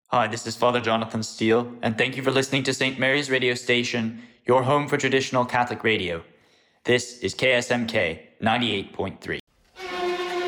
Hi, this is Father Jonathan Steele, and thank you for listening to St. Mary's Radio Station, your home for traditional Catholic radio. This is KSMK 98.3.